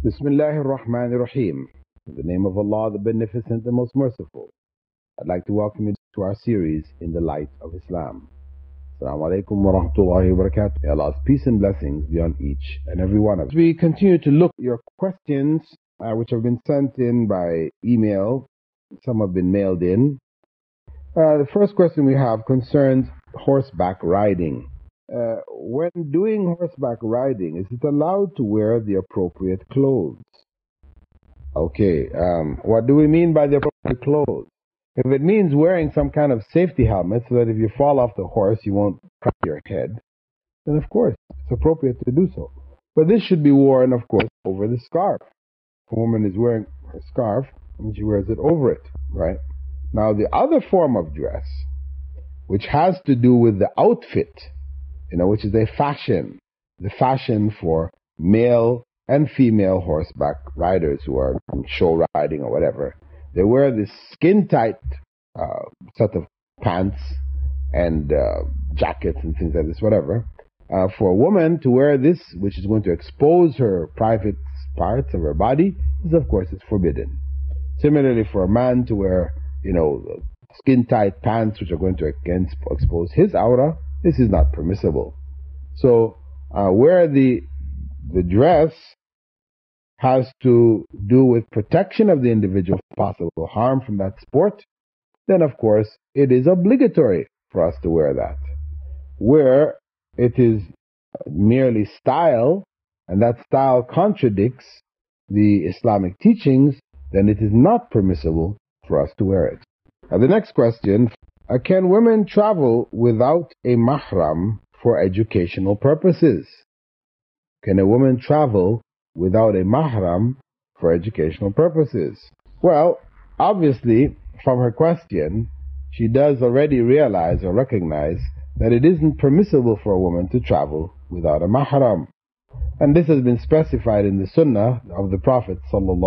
Bismillahir Rahmanir Rahim. In the name of Allah, the Beneficent, the Most Merciful. I'd like to welcome you to our series, In the Light of Islam. Assalamu alaikum wa rahmatullahi wa barakatuh. May Allah's peace and blessings be on each and every one of us. We continue to look at your questions, which have been sent in by email. Some have been mailed in. The first question we have concerns horseback riding. When doing horseback riding, is it allowed to wear the appropriate clothes? Okay, what do we mean by the appropriate clothes? If it means wearing some kind of safety helmet so that if you fall off the horse you won't crack your head, then of course it's appropriate to do so. But this should be worn, of course, over the scarf. If a woman is wearing her scarf, and she wears it over it, right? Now the other form of dress, which has to do with the outfit, which is a fashion, the fashion for male and female horseback riders who are show riding or whatever. They wear this skin-tight set of pants and jackets and things like this, whatever. For a woman to wear this, which is going to expose her private parts of her body, is of course it's forbidden. Similarly, for a man to wear, skin-tight pants which are going to expose his aura, this is not permissible. So, where the dress has to do with protection of the individual from possible harm from that sport, then of course it is obligatory for us to wear that. Where it is merely style, and that style contradicts the Islamic teachings, then it is not permissible for us to wear it. Now, the next question, can women travel without a mahram for educational purposes? Can a woman travel without a mahram for educational purposes? Well, obviously, from her question, she does already realize or recognize that it isn't permissible for a woman to travel without a mahram. And this has been specified in the Sunnah of the Prophet ﷺ.